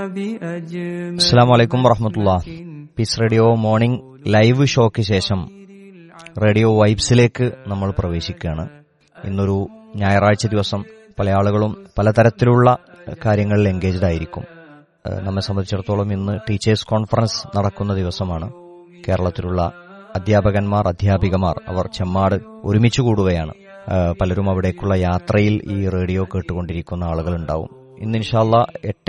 അസ്സലാമു അലൈക്കും വറഹ്മത്തുള്ളാഹി. പീസ് റേഡിയോ മോർണിംഗ് ലൈവ് ഷോയ്ക്ക് ശേഷം റേഡിയോ വൈബ്സിലേക്ക് നമ്മൾ പ്രവേശിക്കുകയാണ്. ഇന്നൊരു ഞായറാഴ്ച ദിവസം പല ആളുകളും പലതരത്തിലുള്ള കാര്യങ്ങളിൽ എൻഗേജ്ഡ് ആയിരിക്കും. നമ്മെ സംബന്ധിച്ചിടത്തോളം ഇന്ന് ടീച്ചേഴ്സ് കോൺഫറൻസ് നടക്കുന്ന ദിവസമാണ്. കേരളത്തിലുള്ള അധ്യാപകന്മാർ, അധ്യാപികമാർ അവർ ചെമ്മാട് ഒരുമിച്ച് കൂടുകയാണ്. പലരും അവിടേക്കുള്ള യാത്രയിൽ ഈ റേഡിയോ കേട്ടുകൊണ്ടിരിക്കുന്ന ആളുകളുണ്ടാവും. ഇന്ന് ഇൻഷാ അല്ലാഹ്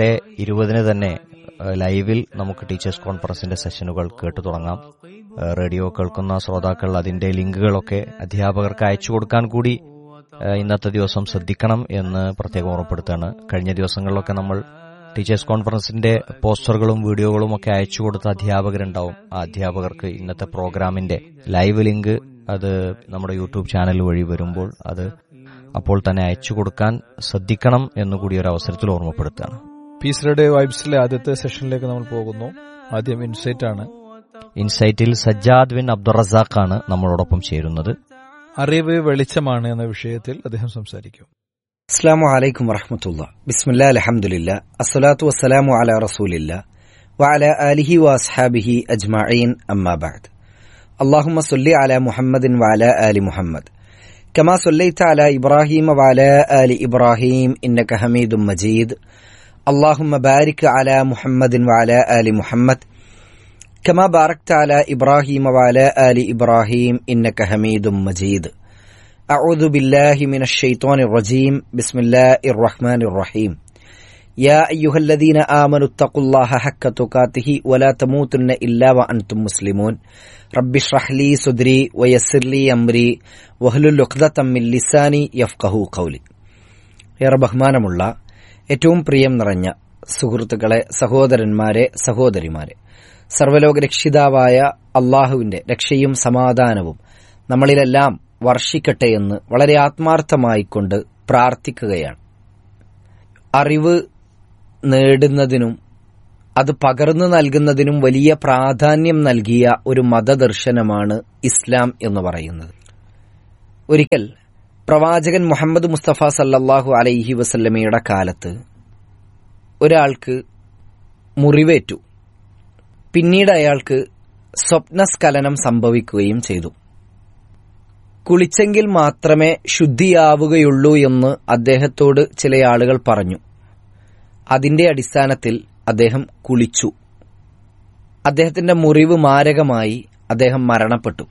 8:20 തന്നെ ലൈവിൽ നമുക്ക് ടീച്ചേഴ്സ് കോൺഫറൻസിന്റെ സെഷനുകൾ കേട്ടു തുടങ്ങാം. റേഡിയോ കേൾക്കുന്ന ശ്രോതാക്കൾ അതിന്റെ ലിങ്കുകളൊക്കെ അധ്യാപകർക്ക് അയച്ചു കൊടുക്കാൻ കൂടി ഇന്നത്തെ ദിവസം ശ്രദ്ധിക്കണം എന്ന് പ്രത്യേകം ഓർമ്മപ്പെടുത്താണ്. കഴിഞ്ഞ ദിവസങ്ങളിലൊക്കെ നമ്മൾ ടീച്ചേഴ്സ് കോൺഫറൻസിന്റെ പോസ്റ്ററുകളും വീഡിയോകളും ഒക്കെ അയച്ചു കൊടുത്ത അധ്യാപകരുണ്ടാവും. ആ അധ്യാപകർക്ക് ഇന്നത്തെ പ്രോഗ്രാമിന്റെ ലൈവ് ലിങ്ക് അത് നമ്മുടെ യൂട്യൂബ് ചാനൽ വഴി വരുമ്പോൾ അത് അപ്പോൾ തന്നെ അയച്ചു കൊടുക്കാൻ ശ്രദ്ധിക്കണം എന്നുകൂടി ഒരു അവസരത്തിൽ ഓർമ്മപ്പെടുത്തുകയാണ്. പീസ് റേഡിയോ വൈബ്സിലെ ആദ്യത്തെ സെഷനിലേക്ക് നമ്മൾ പോകുന്നു. ആദ്യം ഇൻസൈറ്റ് ആണ്. ഇൻസൈറ്റിൽ സജ്ജാദ് ബിൻ അബ്ദുറസാഖ് ആണ് നമ്മളോടൊപ്പം ചേരുന്നത്. അറിവ് വെളിച്ചമാണ് എന്ന വിഷയത്തിൽ അദ്ദേഹം സംസാരിക്കും. അസ്സലാമു അലൈക്കും വറഹ്മത്തുള്ളാഹി. ബിസ്മില്ലാഹിൽ അൽഹംദുലില്ലാഹ് അസ്സലാത്തു വസ്സലാമു അലാ റസൂലില്ലാഹ് വഅലാ ആലിഹി വഅസ്ഹാബിഹി അജ്മഈൻ അമ്മാ ബഅദ്. അല്ലാഹുമ്മ സ്വല്ലി അലാ മുഹമ്മദിൻ വഅലാ ആലി മുഹമ്മദ് കമാ സ്വല്ലൈത അലാ ഇബ്രാഹീമ വഅലാ ആലി ഇബ്രാഹീം ഇന്നക ഹമീദും മജീദ്. അല്ലാഹുമ്മ ബാരിക് അലാ മുഹമ്മദിൻ വഅലാ ആലി മുഹമ്മദ് കമാ ബാറക്ത അലാ ഇബ്രാഹീമ വഅലാ ആലി ഇബ്രാഹീം ഇന്നക ഹമീദും മജീദ്. أعوذ بالله من الشيطان الرجيم بسم الله الرحمن الرحيم يا أيها الذين آمنوا اتقوا الله حق تقاته ولا تموتن إلا وأنتم مسلمون رب اشرح لي صدري ويسر لي أمري واحلل عقدة من لساني يفقهوا قولي. ഏറെ ബഹുമാനമുള്ള ഏറ്റവും പ്രിയം നിറഞ്ഞ സുഹൃത്തുക്കളെ, സഹോദരന്മാരെ, സഹോദരിമാരെ, സർവ്വലോക രക്ഷിതാവായ അള്ളാഹുവിന്റെ രക്ഷയും സമാധാനവും നമ്മളിലെല്ലാം വർഷിക്കട്ടെ എന്ന് വളരെ ആത്മാർത്ഥമായിക്കൊണ്ട് പ്രാർത്ഥിക്കുകയാണ്. അറിവ് നേടുന്നതിനും അത് പകർന്നു നൽകുന്നതിനും വലിയ പ്രാധാന്യം നൽകിയ ഒരു മതദർശനമാണ് ഇസ്ലാം എന്ന് പറയുന്നത്. ഒരിക്കൽ പ്രവാചകൻ മുഹമ്മദ് മുസ്തഫ സല്ലല്ലാഹു അലൈഹി വസല്ലമയുടെ കാലത്ത് ഒരാൾക്ക് മുറിവേറ്റു. പിന്നീട് അയാൾക്ക് സ്വപ്നസ്ഖലനം സംഭവിക്കുകയും ചെയ്തു. കുളിച്ചെങ്കിൽ മാത്രമേ ശുദ്ധിയാവുകയുള്ളൂ എന്ന് അദ്ദേഹത്തോട് ചില ആളുകൾ പറഞ്ഞു. അതിന്റെ അടിസ്ഥാനത്തിൽ അദ്ദേഹം കുളിച്ചു. അദ്ദേഹത്തിന്റെ മുറിവ് മാരകമായി, അദ്ദേഹം മരണപ്പെട്ടു.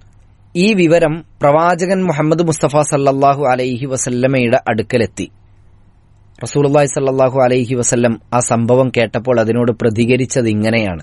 ഈ വിവരം പ്രവാചകൻ മുഹമ്മദ് മുസ്തഫ സല്ലല്ലാഹു അലൈഹി വസല്ലമയുടെ അടുക്കലെത്തി. റസൂലുള്ളാഹി സല്ലല്ലാഹു അലൈഹി വസല്ലം ആ സംഭവം കേട്ടപ്പോൾ അതിനോട് പ്രതികരിച്ചത് ഇങ്ങനെയാണ്: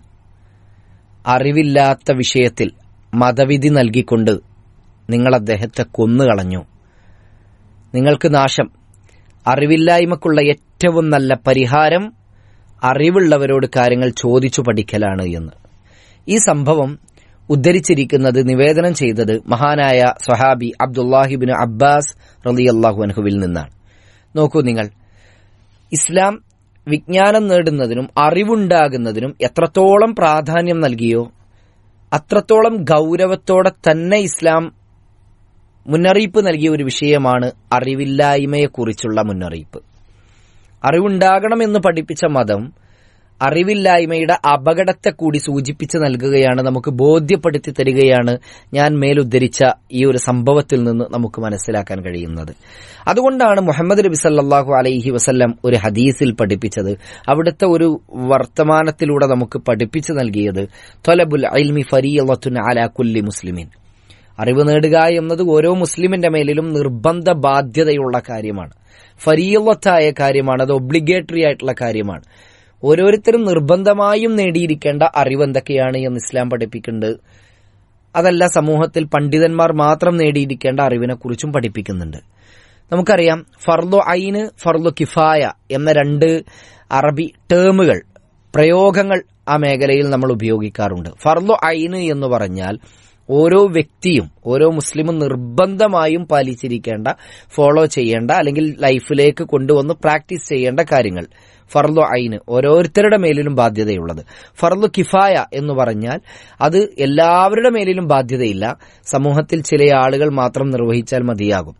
അറിവില്ലാത്ത വിഷയത്തിൽ മതവിധി നൽകിക്കൊണ്ട് നിങ്ങൾ അദ്ദേഹത്തെ കൊന്നുകളഞ്ഞു. നിങ്ങൾക്ക് നാശം. അറിവില്ലായ്മക്കുള്ള ഏറ്റവും നല്ല പരിഹാരം അറിവുള്ളവരോട് കാര്യങ്ങൾ ചോദിച്ചു പഠിക്കലാണ് എന്ന്. ഈ സംഭവം ഉദ്ധരിച്ചിരിക്കുന്നത്, നിവേദനം ചെയ്തത് മഹാനായ സ്വഹാബി അബ്ദുല്ലാഹിബ്നു അബ്ബാസ് റളിയല്ലാഹു അൻഹുവിൽ നിന്നാണ്. നോക്കൂ നിങ്ങൾ, ഇസ്ലാം വിജ്ഞാനം നേടുന്നതിനും അറിവുണ്ടാകുന്നതിനും എത്രത്തോളം പ്രാധാന്യം നൽകിയോ അത്രത്തോളം ഗൗരവത്തോടെ തന്നെ ഇസ്ലാം മുന്നറിയിപ്പ് നൽകിയ ഒരു വിഷയമാണ് അറിവില്ലായ്മയെക്കുറിച്ചുള്ള മുന്നറിയിപ്പ്. അറിവുണ്ടാകണമെന്ന് പഠിപ്പിച്ച മതം അറിവില്ലായ്മയുടെ അപകടത്തെ കൂടി സൂചിപ്പിച്ച് നൽകുകയാണ്, നമുക്ക് ബോധ്യപ്പെടുത്തി തരികയാണ്. ഞാൻ മേലുദ്ധരിച്ച ഈ ഒരു സംഭവത്തിൽ നിന്ന് നമുക്ക് മനസ്സിലാക്കാൻ കഴിയുന്നത്. അതുകൊണ്ടാണ് മുഹമ്മദ് നബി സല്ലല്ലാഹു അലൈഹി വസല്ലം ഒരു ഹദീസിൽ പഠിപ്പിച്ചത്, അവിടുത്തെ ഒരു വർത്തമാനത്തിലൂടെ നമുക്ക് പഠിപ്പിച്ചു നൽകിയത്, ത്വലബുൽ ഇൽമി ഫരീളത്തുൻ അലാ കുല്ലി മുസ്ലിമിൻ. അറിവ് നേടുക എന്നത് ഓരോ മുസ്ലിമിന്റെ മേലിലും നിർബന്ധ ബാധ്യതയുള്ള കാര്യമാണ്, ഫരീളത്തായ കാര്യമാണ്, അത് ഒബ്ലിഗേറ്ററി ആയിട്ടുള്ള കാര്യമാണ്. ഓരോരുത്തരും നിർബന്ധമായും നേടിയിരിക്കേണ്ട അറിവ് എന്തൊക്കെയാണ് എന്ന് ഇസ്ലാം പഠിപ്പിക്കുന്നുണ്ട്. അതല്ല, സമൂഹത്തിൽ പണ്ഡിതന്മാർ മാത്രം നേടിയിരിക്കേണ്ട അറിവിനെക്കുറിച്ചും പഠിപ്പിക്കുന്നുണ്ട്. നമുക്കറിയാം, ഫർളു ഐന്, ഫർളു കിഫായ എന്ന രണ്ട് അറബി ടേമുകൾ, പ്രയോഗങ്ങൾ ആ മേഖലയിൽ നമ്മൾ ഉപയോഗിക്കാറുണ്ട്. ഫർളു ഐന് എന്ന് പറഞ്ഞാൽ ഓരോ വ്യക്തിയും, ഓരോ മുസ്ലിമും നിർബന്ധമായും പാലിച്ചിരിക്കേണ്ട, ഫോളോ ചെയ്യേണ്ട, അല്ലെങ്കിൽ ലൈഫിലേക്ക് കൊണ്ടുവന്ന് പ്രാക്ടീസ് ചെയ്യേണ്ട കാര്യങ്ങൾ. ഫർളു ഐന് ഓരോരുത്തരുടെ മേലിലും ബാധ്യതയുള്ളത്. ഫർളു കിഫായ എന്ന് പറഞ്ഞാൽ അത് എല്ലാവരുടെ മേലിലും ബാധ്യതയില്ല, സമൂഹത്തിൽ ചില ആളുകൾ മാത്രം നിർവഹിച്ചാൽ മതിയാകും.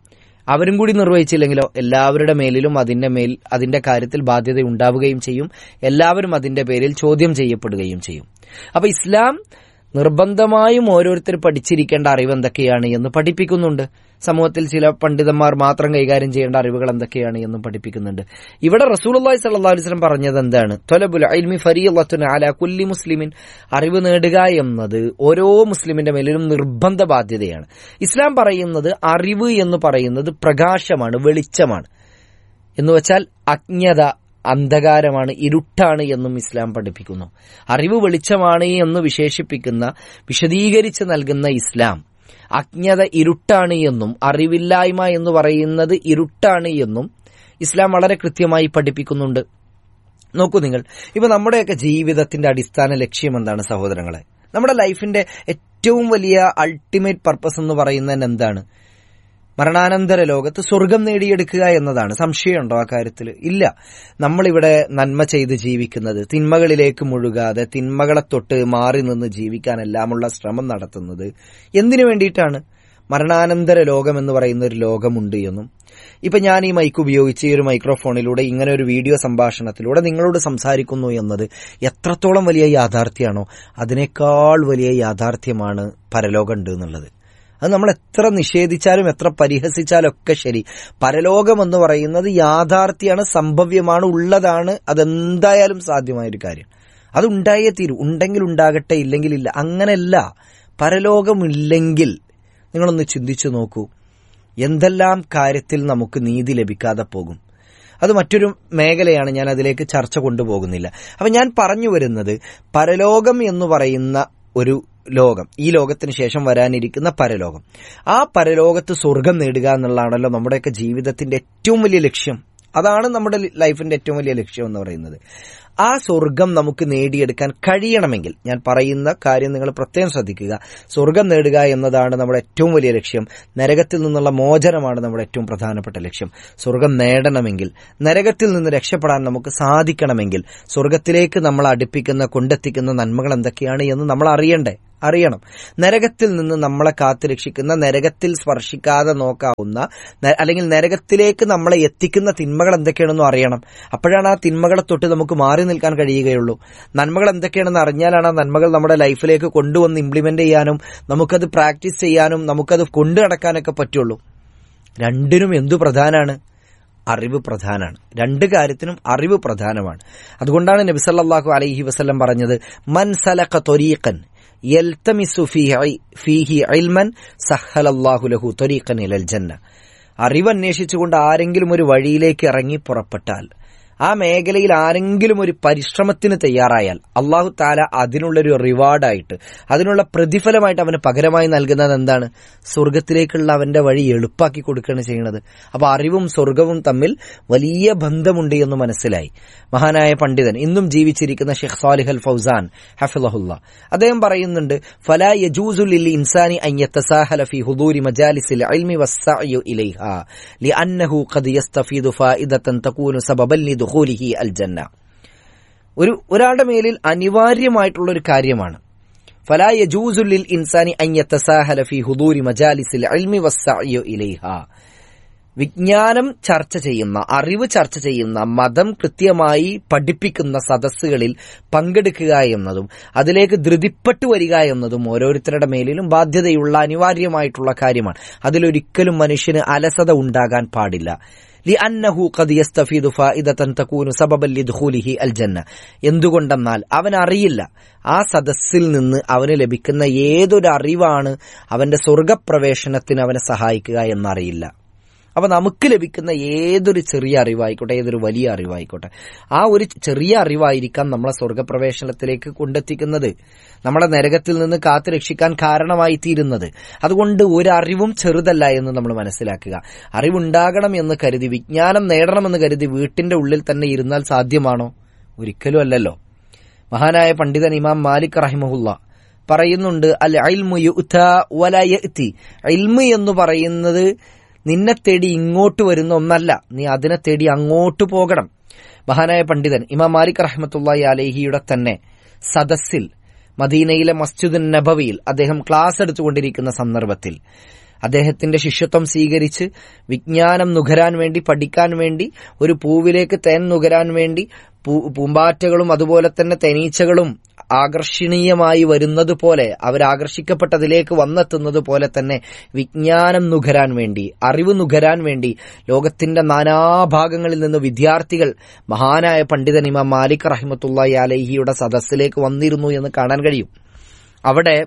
അവരും കൂടി നിർവഹിച്ചില്ലെങ്കിലോ എല്ലാവരുടെ മേലിലും അതിന്റെ കാര്യത്തിൽ ബാധ്യത ഉണ്ടാവുകയും ചെയ്യും. എല്ലാവരും അതിന്റെ പേരിൽ ചോദ്യം ചെയ്യപ്പെടുകയും ചെയ്യും. അപ്പൊ ഇസ്ലാം നിർബന്ധമായും ഓരോരുത്തർ പഠിച്ചിരിക്കേണ്ട അറിവ് എന്തൊക്കെയാണ് എന്ന് പഠിപ്പിക്കുന്നുണ്ട്. സമൂഹത്തിൽ ചില പണ്ഡിതന്മാർ മാത്രം കൈകാര്യം ചെയ്യേണ്ട അറിവുകൾ എന്തൊക്കെയാണ് എന്നും പഠിപ്പിക്കുന്നുണ്ട്. ഇവിടെ റസൂലുള്ളാഹി സ്വല്ലല്ലാഹു അലൈഹി വസല്ലം പറഞ്ഞത് എന്താണ്? ത്വലബുൽ ഇൽമി ഫരീളത്തുൻ അലാ കുല്ലി മുസ്ലിമിൻ. അറിവ് നേടുക എന്നത് ഓരോ മുസ്ലിമിന്റെ മേലും നിർബന്ധ ബാധ്യതയാണ്. ഇസ്ലാം പറയുന്നത് അറിവ് എന്ന് പറയുന്നത് പ്രകാശമാണ്, വെളിച്ചമാണ്. എന്നുവെച്ചാൽ അജ്ഞത അന്ധകാരമാണ്, ഇരുട്ടാണ് എന്നും ഇസ്ലാം പഠിപ്പിക്കുന്നു. അറിവ് വെളിച്ചമാണ് എന്ന് വിശദീകരിച്ച് നൽകുന്ന ഇസ്ലാം അജ്ഞത ഇരുട്ടാണ് എന്നും അറിവില്ലായ്മ എന്ന് പറയുന്നത് ഇരുട്ടാണ് എന്നും ഇസ്ലാം വളരെ കൃത്യമായി പഠിപ്പിക്കുന്നുണ്ട്. നോക്കൂ നിങ്ങൾ, ഇപ്പൊ നമ്മുടെയൊക്കെ ജീവിതത്തിന്റെ അടിസ്ഥാന ലക്ഷ്യം എന്താണ് സഹോദരങ്ങളെ? നമ്മുടെ ലൈഫിന്റെ ഏറ്റവും വലിയ അൾട്ടിമേറ്റ് പർപ്പസ് എന്ന് പറയുന്നത് എന്താണ്? മരണാനന്തര ലോകത്ത് സ്വർഗം നേടിയെടുക്കുക എന്നതാണ്. സംശയമുണ്ടോ ആ കാര്യത്തിൽ? ഇല്ല. നമ്മളിവിടെ നന്മ ചെയ്ത് ജീവിക്കുന്നത്, തിന്മകളിലേക്ക് മുഴുകാതെ തിന്മകളെ തൊട്ട് മാറി നിന്ന് ജീവിക്കാനെല്ലാമുള്ള ശ്രമം നടത്തുന്നത് എന്തിനു വേണ്ടിയിട്ടാണ്? മരണാനന്തര ലോകം എന്ന് പറയുന്ന ഒരു ലോകമുണ്ട് എന്നും, ഇപ്പൊ ഞാൻ ഈ മൈക്ക് ഉപയോഗിച്ച് ഈ ഒരു മൈക്രോഫോണിലൂടെ ഇങ്ങനെ ഒരു വീഡിയോ സംഭാഷണത്തിലൂടെ നിങ്ങളോട് സംസാരിക്കുന്നു എന്നത് എത്രത്തോളം വലിയ യാഥാർത്ഥ്യമാണോ അതിനേക്കാൾ വലിയ യാഥാർത്ഥ്യമാണ് പരലോകം ഉണ്ട് എന്നുള്ളത്. അത് നമ്മൾ എത്ര നിഷേധിച്ചാലും എത്ര പരിഹസിച്ചാലും ഒക്കെ ശരി, പരലോകം എന്ന് പറയുന്നത് യാഥാർത്ഥ്യമാണ്, സംഭവ്യമാണ്, ഉള്ളതാണ്. അതെന്തായാലും സാധ്യമായൊരു കാര്യം. അത് ഉണ്ടായേ തീരൂ. ഉണ്ടെങ്കിൽ ഉണ്ടാകട്ടെ, ഇല്ലെങ്കിൽ ഇല്ല. അങ്ങനെയല്ല. പരലോകമില്ലെങ്കിൽ നിങ്ങളൊന്ന് ചിന്തിച്ചു നോക്കൂ, എന്തെല്ലാം കാര്യത്തിൽ നമുക്ക് നീതി ലഭിക്കാതെ പോകും. അത് മറ്റൊരു മേഖലയാണ്, ഞാൻ അതിലേക്ക് ചർച്ച കൊണ്ടുപോകുന്നില്ല. അപ്പൊ ഞാൻ പറഞ്ഞു വരുന്നത്, പരലോകം എന്ന് പറയുന്ന ഒരു ലോകം, ഈ ലോകത്തിന് ശേഷം വരാനിരിക്കുന്ന പരലോകം, ആ പരലോകത്ത് സ്വർഗം നേടുക എന്നുള്ളതാണല്ലോ നമ്മുടെയൊക്കെ ജീവിതത്തിന്റെ ഏറ്റവും വലിയ ലക്ഷ്യം. അതാണ് നമ്മുടെ ലൈഫിന്റെ ഏറ്റവും വലിയ ലക്ഷ്യം എന്ന് പറയുന്നത്. ആ സ്വർഗം നമുക്ക് നേടിയെടുക്കാൻ കഴിയണമെങ്കിൽ, ഞാൻ പറയുന്ന കാര്യം നിങ്ങൾ പ്രത്യേകം ശ്രദ്ധിക്കുക, സ്വർഗം നേടുക എന്നതാണ് നമ്മുടെ ഏറ്റവും വലിയ ലക്ഷ്യം. നരകത്തിൽ നിന്നുള്ള മോചനമാണ് നമ്മുടെ ഏറ്റവും പ്രധാനപ്പെട്ട ലക്ഷ്യം. സ്വർഗം നേടണമെങ്കിൽ, നരകത്തിൽ നിന്ന് രക്ഷപ്പെടാൻ നമുക്ക് സാധിക്കണമെങ്കിൽ, സ്വർഗത്തിലേക്ക് നമ്മൾ കൊണ്ടെത്തിക്കുന്ന നന്മകൾ എന്തൊക്കെയാണ് എന്ന് നമ്മൾ അറിയണം. നരകത്തിൽ നിന്ന് നമ്മളെ കാത്തുരക്ഷിക്കുന്ന, നരകത്തിൽ സ്പർശിക്കാതെ നോക്കാവുന്ന, അല്ലെങ്കിൽ നരകത്തിലേക്ക് നമ്മളെ എത്തിക്കുന്ന തിന്മകൾ എന്തൊക്കെയാണെന്നും അറിയണം. അപ്പോഴാണ് ആ തിന്മകളെ തൊട്ട് നമുക്ക് മാറി നിൽക്കാൻ കഴിയുകയുള്ളൂ. നന്മകൾ എന്തൊക്കെയാണെന്ന് അറിഞ്ഞാലാണ് ആ നന്മകൾ നമ്മുടെ ലൈഫിലേക്ക് കൊണ്ടുവന്ന് ഇംപ്ലിമെന്റ് ചെയ്യാനും നമുക്കത് പ്രാക്ടീസ് ചെയ്യാനും നമുക്കത് കൊണ്ടു നടക്കാനൊക്കെ പറ്റുള്ളൂ. രണ്ടിനും എന്തു പ്രധാനമാണ്? അറിവ് പ്രധാനമാണ്. രണ്ട് കാര്യത്തിനും അറിവ് പ്രധാനമാണ്. അതുകൊണ്ടാണ് നബി സല്ലല്ലാഹു അലൈഹി വസല്ലം പറഞ്ഞത്, മൻ സലക ത്വരീഖൻ യൽതമിസു ഫീഹി ഇൽമൻ സഹ്ഹലല്ലാഹു ലഹു ത്വരീഖൻ ഇലൽ ജന്ന. അറിവ് അന്വേഷിച്ചുകൊണ്ട് ആരെങ്കിലും ഒരു വഴിയിലേക്ക് ഇറങ്ങി പുറപ്പെട്ടാൽ, ആ മേഖലയിൽ ആരെങ്കിലും ഒരു പരിശ്രമത്തിന് തയ്യാറായാൽ, അള്ളാഹു താല അതിനുള്ളൊരു റിവാർഡായിട്ട്, അതിനുള്ള പ്രതിഫലമായിട്ട് അവന് പകരമായി നൽകുന്നത് എന്താണ്? സ്വർഗത്തിലേക്കുള്ള അവന്റെ വഴി എളുപ്പാക്കി കൊടുക്കുകയാണ് ചെയ്യുന്നത്. അപ്പൊ അറിവും സ്വർഗവും തമ്മിൽ വലിയ ബന്ധമുണ്ട് എന്ന് മനസ്സിലായി. മഹാനായ പണ്ഡിതൻ, ഇന്നും ജീവിച്ചിരിക്കുന്ന ഷെയ്ഖ് സാലിഹ് അൽ ഫൗസാൻ ഹഫിളഹുല്ലാ, അദ്ദേഹം പറയുന്നുണ്ട്, ഫലാ യജൂസു ലിൽ ഇൻസാനി അൻ യതസാഹല ഫീ ഹുദൂരി മജാലിസിൽ ഇൽമി വസ്സഅയു ഇലൈഹാ ലിഅന്നഹു ഖദ് യസ്തഫീദു ഫായിദതൻ തകൂനു സബബൻ ലിദുഖൂലിഹി അൽ ജന്ന. ഒരാളുടെ മേലിൽ അനിവാര്യമായിട്ടുള്ള ഒരു കാര്യമാണ്, ഫലാ യജൂസു ലിൽ ഇൻസാനി അൻ യതസാഹല ഫീ ഹുദൂരി മജാലിസിൽ ഇൽമി വസ്സഅയു ഇലൈഹാ. വിജ്ഞാനം ചർച്ച ചെയ്യുന്ന, അറിവ് ചർച്ച ചെയ്യുന്ന, മതം കൃത്യമായി പഠിപ്പിക്കുന്ന സദസ്സുകളിൽ പങ്കെടുക്കുക എന്നതും അതിലേക്ക് ധൃതിപ്പെട്ടു വരിക എന്നതും ഓരോരുത്തരുടെ മേലിലും ബാധ്യതയുള്ള അനിവാര്യമായിട്ടുള്ള കാര്യമാണ്. അതിലൊരിക്കലും മനുഷ്യന് അലസത ഉണ്ടാകാൻ പാടില്ല. ലിഅന്നഹു ഖദ് യസ്തഫീദു ഫായിദതൻ തകൂനു സബബൻ ലിദുഖൂലിഹി അൽ ജന്ന. എന്തുകൊണ്ടെന്നാൽ അവനറിയില്ല ആ സദസ്സിൽ നിന്ന് അവന് ലഭിക്കുന്ന ഏതൊരു അറിവാണ് അവന്റെ സ്വർഗപ്രവേശനത്തിന് അവനെ സഹായിക്കുക എന്നറിയില്ല. അപ്പൊ നമുക്ക് ലഭിക്കുന്ന ഏതൊരു ചെറിയ അറിവായിക്കോട്ടെ, ഏതൊരു വലിയ അറിവായിക്കോട്ടെ, ആ ഒരു ചെറിയ അറിവായിരിക്കാം നമ്മളെ സ്വർഗപ്രവേശനത്തിലേക്ക് കൊണ്ടെത്തിക്കുന്നത്, നമ്മളെ നരകത്തിൽ നിന്ന് കാത്തു രക്ഷിക്കാൻ കാരണമായി തീരുന്നത്. അതുകൊണ്ട് ഒരു അറിവും ചെറുതല്ല എന്ന് നമ്മൾ മനസ്സിലാക്കുക. അറിവുണ്ടാകണം എന്ന് കരുതി, വിജ്ഞാനം നേടണമെന്ന് കരുതി വീട്ടിന്റെ ഉള്ളിൽ തന്നെ ഇരുന്നാൽ സാധ്യമാണോ? ഒരിക്കലും അല്ലല്ലോ. മഹാനായ പണ്ഡിതൻ ഇമാം മാലിക് റഹിമഹുല്ല പറയുന്നുണ്ട്, അൽ ഇൽമു യുഅ്താ വലാ യഅ്തി. ഇൽമു എന്ന് പറയുന്നത് നിന്നെ തേടി ഇങ്ങോട്ട് വരുന്ന ഒന്നല്ല, നീ അതിനെ തേടി അങ്ങോട്ട് പോകണം. മഹാനായ പണ്ഡിതൻ ഇമാം മാലിക് റഹ്മത്തുള്ളാഹി അലൈഹിയുടെ തന്നെ സദസ്സിൽ, മദീനയിലെ മസ്ജിദുൻ നബവിയിൽ അദ്ദേഹം ക്ലാസ് എടുത്തുകൊണ്ടിരിക്കുന്ന സന്ദർഭത്തിൽ അദ്ദേഹത്തിന്റെ ശിഷ്യത്വം സ്വീകരിച്ച് വിജ്ഞാനം നുകരാൻ വേണ്ടി, പഠിക്കാൻ വേണ്ടി, ഒരു പൂവിലേക്ക് തേൻ നുകരാൻ വേണ്ടി പൂമ്പാറ്റകളും അതുപോലെ തന്നെ തേനീച്ചകളും ആകർഷണീയമായി വരുന്നത് പോലെ, അവരാകർഷിക്കപ്പെട്ടതിലേക്ക് വന്നെത്തുന്നത് പോലെ തന്നെ വിജ്ഞാനം നുകരാൻ വേണ്ടി, അറിവ് നുകരാൻ വേണ്ടി ലോകത്തിന്റെ നാനാഭാഗങ്ങളിൽ നിന്ന് വിദ്യാർത്ഥികൾ മഹാനായ പണ്ഡിതൻ ഇമാം മാലിക് റഹ്മത്തുള്ളാഹി അലൈഹിയുടെ സദസ്സിലേക്ക് വന്നിരുന്നു എന്ന് കാണാൻ കഴിയും. അവിടെ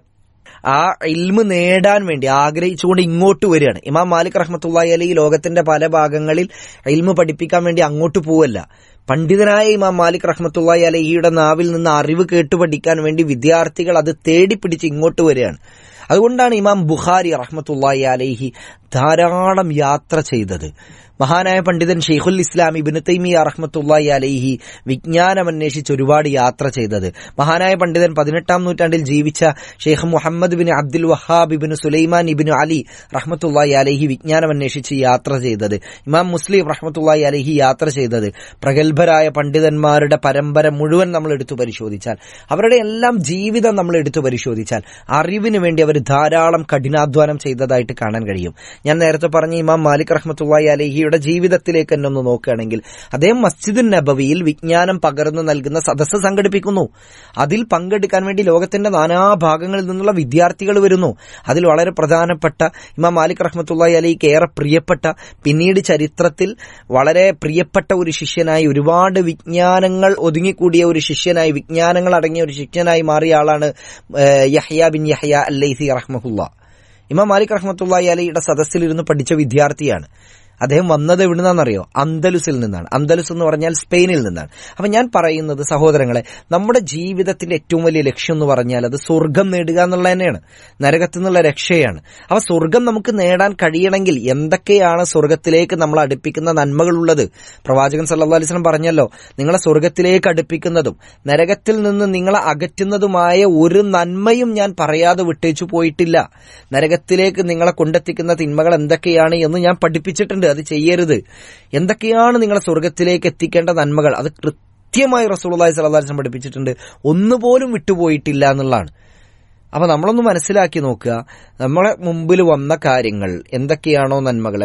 ആ ഇൽമ് നേടാൻ വേണ്ടി ആഗ്രഹിച്ചുകൊണ്ട് ഇങ്ങോട്ട് വരികയാണ്. ഇമാം മാലിക് റഹ്മത്തുള്ളാഹി അലൈഹി ലോകത്തിന്റെ പല ഭാഗങ്ങളിൽ ഇൽമ് പഠിപ്പിക്കാൻ വേണ്ടി അങ്ങോട്ട് പോവല്ല. പണ്ഡിതനായ ഇമാം മാലിക് റഹ്മത്തുള്ളാഹി അലൈഹിയുടെ നാവിൽ നിന്ന് അറിവ് കേട്ടു പഠിക്കാൻ വേണ്ടി വിദ്യാർത്ഥികൾ അത് തേടിപ്പിടിച്ച് ഇങ്ങോട്ട് വരികയാണ്. അതുകൊണ്ടാണ് ഇമാം ബുഖാരി റഹ്മത്തുള്ളാഹി അലൈഹി ധാരാളം യാത്ര ചെയ്തത്. മഹാനായ പണ്ഡിതൻ ഷെയ്ഖുൽ ഇസ്ലാം ഇബ്നു തൈമിയ്യ റഹ്മത്തുള്ളാഹി അലൈഹി വിജ്ഞാനം അന്വേഷിച്ച് ഒരുപാട് യാത്ര ചെയ്തത്. മഹാനായ പണ്ഡിതൻ 18-ാം നൂറ്റാണ്ടിൽ ജീവിച്ച ഷെയ്ഖ് മുഹമ്മദ് ബിൻ അബ്ദുൽ വഹാബ് ഇബ്നു സുലൈമാൻ ഇബ്നു അലി റഹ്മത്തുള്ളാഹി അലൈഹി വിജ്ഞാനം അന്വേഷിച്ച് യാത്ര ചെയ്തത്. ഇമാം മുസ്ലിം റഹ്മത്തുള്ളാഹി അലൈഹി യാത്ര ചെയ്തത്. പ്രഗത്ഭരായ പണ്ഡിതന്മാരുടെ പരമ്പര മുഴുവൻ നമ്മൾ എടുത്തു പരിശോധിച്ചാൽ, അവരുടെ എല്ലാം ജീവിതം നമ്മൾ എടുത്തു പരിശോധിച്ചാൽ അറിവിന് വേണ്ടി അവർ ധാരാളം കഠിനാധ്വാനം ചെയ്തതായിട്ട് കാണാൻ കഴിയും. ഞാൻ നേരത്തെ പറഞ്ഞ ഇമാം മാലിക് റഹ്മത്തുള്ളാഹി അലൈഹിയുടെ ജീവിതത്തിലേക്ക് തന്നെ ഒന്ന് നോക്കുകയാണെങ്കിൽ, അദ്ദേഹം മസ്ജിദുൻ നബവിയിൽ വിജ്ഞാനം പകർന്നു നൽകുന്ന സദസ്സ് സംഘടിപ്പിക്കുന്നു. അതിൽ പങ്കെടുക്കാൻ വേണ്ടി ലോകത്തിന്റെ നാനാഭാഗങ്ങളിൽ നിന്നുള്ള വിദ്യാർത്ഥികൾ വരുന്നു. അതിൽ വളരെ പ്രധാനപ്പെട്ട ഇമാം മാലിക് റഹ്മത്തുള്ളാഹി അലൈഹിക്ക് ഏറെ പ്രിയപ്പെട്ട, പിന്നീട് ചരിത്രത്തിൽ വളരെ പ്രിയപ്പെട്ട ഒരു ശിഷ്യനായി, ഒരുപാട് വിജ്ഞാനങ്ങൾ ഒതുങ്ങിക്കൂടിയ ഒരു ശിഷ്യനായി, വിജ്ഞാനങ്ങൾ അടങ്ങിയ ഒരു ശിഷ്യനായി മാറിയ ആളാണ് യഹ്യ ബിൻ യഹ്യ അൽ-ലൈസി റഹ്മഹുല്ലാഹ്. ഇമാം മാലിക് റഹ്മത്തുള്ളാഹി അലൈഹിയുടെ സദസ്സിലിരുന്ന് പഠിച്ച വിദ്യാർത്ഥിയാണ്. അദ്ദേഹം വന്നത് എവിടെ നിന്നാണെന്നറിയോ? അന്തലുസിൽ നിന്നാണ്. അന്തലുസ് എന്ന് പറഞ്ഞാൽ സ്പെയിനിൽ നിന്നാണ്. അപ്പൊ ഞാൻ പറയുന്നത് സഹോദരങ്ങളെ, നമ്മുടെ ജീവിതത്തിന്റെ ഏറ്റവും വലിയ ലക്ഷ്യം എന്ന് പറഞ്ഞാൽ അത് സ്വർഗം നേടുക എന്നുള്ളത് തന്നെയാണ്, നരകത്തിൽ നിന്നുള്ള രക്ഷയാണ്. അപ്പൊ സ്വർഗം നമുക്ക് നേടാൻ കഴിയണമെങ്കിൽ എന്തൊക്കെയാണ് സ്വർഗത്തിലേക്ക് നമ്മൾ അടുപ്പിക്കുന്ന നന്മകളുള്ളത്? പ്രവാചകൻ സല്ലല്ലാഹു അലൈഹി വസല്ലം പറഞ്ഞല്ലോ, നിങ്ങളെ സ്വർഗത്തിലേക്ക് അടുപ്പിക്കുന്നതും നരകത്തിൽ നിന്ന് നിങ്ങളെ അകറ്റുന്നതുമായ ഒരു നന്മയും ഞാൻ പറയാതെ വിട്ടേച്ചു പോയിട്ടില്ല. നരകത്തിലേക്ക് നിങ്ങളെ കൊണ്ടെത്തിക്കുന്ന തിന്മകൾ എന്തൊക്കെയാണ് എന്ന് ഞാൻ പഠിപ്പിച്ചിട്ടുണ്ട്. അത് ചെയ്യരുത്. എന്തൊക്കെയാണ് നിങ്ങളെ സ്വർഗത്തിലേക്ക് എത്തിക്കേണ്ട നന്മകൾ, അത് കൃത്യമായി റസൂലുള്ളാഹി സ്വല്ലല്ലാഹു അലൈഹി വസല്ലം പഠിപ്പിച്ചിട്ടുണ്ട്. ഒന്നുപോലും വിട്ടുപോയിട്ടില്ല എന്നുള്ളതാണ്. അപ്പൊ നമ്മളൊന്ന് മനസ്സിലാക്കി നോക്കുക, നമ്മളെ മുമ്പിൽ വന്ന കാര്യങ്ങൾ എന്തൊക്കെയാണോ നന്മകൾ,